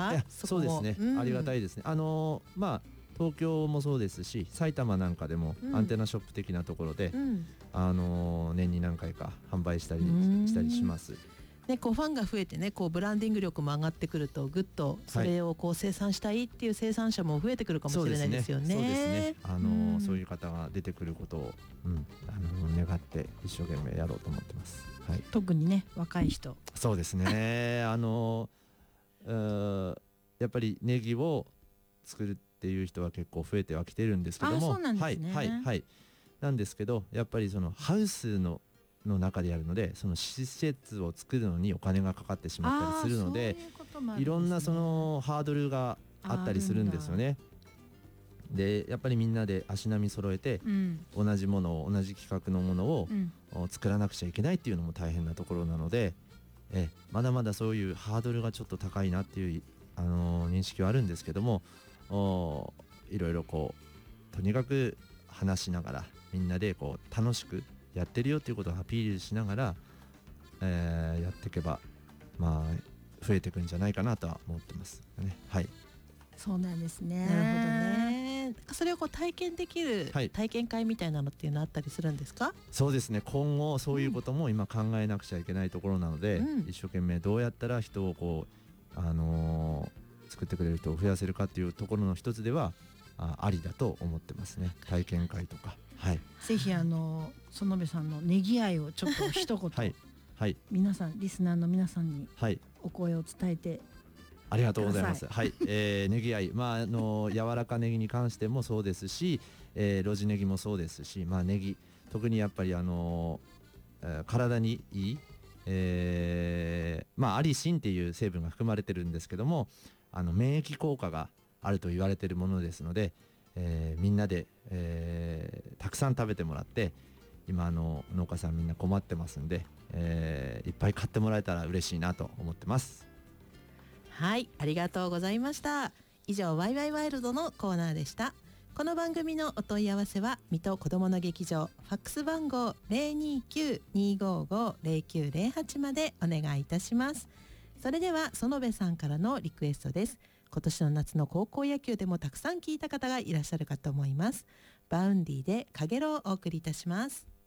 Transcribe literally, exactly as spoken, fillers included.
いやそそうですね、 うん、 ありがたいですね。あのー、まあ東京もそうですし埼玉なんかでもアンテナショップ的なところで、うん、あのー、年に何回か販売したりしたりします。 ね、こうファンが増えてね、こうブランディング力も上がってくるとぐっとそれをこう生産したいっていう生産者も増えてくるかもしれないですよね。 そうですね、あのーうん、そういう方が出てくることを、うん、あのー、願って一生懸命やろうと思ってます、はい、 特にね若い人。 そうですねあのー、やっぱりネギを作るっていう人は結構増えてはきてるんですけども、 そうなんですね、 はいはいはい、なんですけどやっぱりそのハウスのの中でやるのでその施設を作るのにお金がかかってしまったりするので、いろんなそのハードルがあったりするんですよね。でやっぱりみんなで足並み揃えて、うん、同じものを同じ企画のものを、うん、作らなくちゃいけないっていうのも大変なところなので、えまだまだそういうハードルがちょっと高いなっていう、あのー、認識はあるんですけども、おいろいろこうとにかく話しながらみんなでこう楽しくやってるよっていうことをアピールしながら、えー、やっていけばまあ増えていくんじゃないかなとは思ってますね。はい。 そうなんですね。 なるほどね。それをこう体験できる体験会みたいなのっていうのあったりするんですか？はい、 そうですね。今後そういうことも今考えなくちゃいけないところなので、うん、一生懸命どうやったら人をこうあのー、作ってくれる人を増やせるかっていうところの一つでは あ, ありだと思ってますね。体験会とか。はい、 ぜひあの園部さんのネギ愛をちょっと一言、はいはい、皆さんリスナーの皆さんにお声を伝えて、はい、 ありがとうございます。はい、えー、ネギ愛、まああの柔らかネギに関してもそうですし、えー、露地ネギもそうですし、まあネギ特にやっぱりあのー、体にいい、えー、まあアリシンっていう成分が含まれてるんですけども、あの免疫効果があると言われているものですので。えー、みんなで、えー、たくさん食べてもらって今あの農家さんみんな困ってますんで、えー、いっぱい買ってもらえたら嬉しいなと思ってます。 はい、ありがとうございました。以上ワイワイワイルドのコーナーでした。この番組のお問い合わせは水戸こどもの劇場ファックス番号 ゼロにきゅう にーごーごー ゼロきゅうゼロはち までお願いいたします。それでは園部さんからのリクエストです。今年の夏の高校野球でもたくさん聞いた方がいらっしゃるかと思います。バウンディでかげろうをお送りいたします。